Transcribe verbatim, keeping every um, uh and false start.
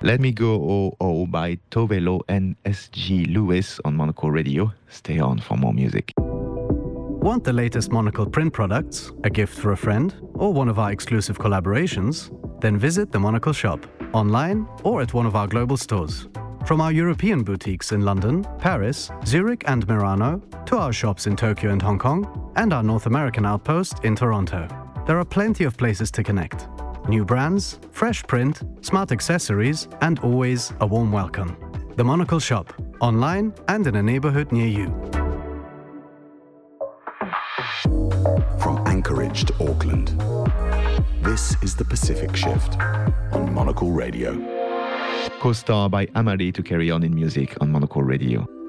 Let Me Go Oh Oh by Tovelo and S G Lewis on Monocle Radio. Stay on for more music. Want the latest Monocle print products, a gift for a friend, or one of our exclusive collaborations? Then visit the Monocle shop, online or at one of our global stores. From our European boutiques in London, Paris, Zurich and Milano, to our shops in Tokyo and Hong Kong, and our North American outpost in Toronto. There are plenty of places to connect. New brands, fresh print, smart accessories, and always a warm welcome. The Monocle shop, online and in a neighborhood near you. From Anchorage to Auckland, this is the Pacific Shift on Monocle Radio. Co-star by Amalie to carry on in music on Monocle Radio.